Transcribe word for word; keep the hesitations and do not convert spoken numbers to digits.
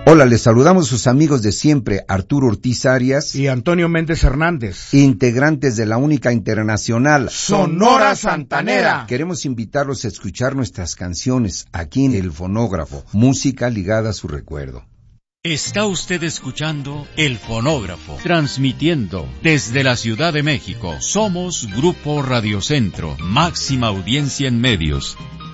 Hola, les saludamos sus amigos de siempre, Arturo Ortiz Arias y Antonio Méndez Hernández, integrantes de la única internacional Sonora Santanera. Queremos invitarlos a escuchar nuestras canciones aquí en El Fonógrafo, música ligada a su recuerdo. Está usted escuchando El Fonógrafo, transmitiendo desde la Ciudad de México. Somos Grupo Radio Centro, máxima audiencia en medios.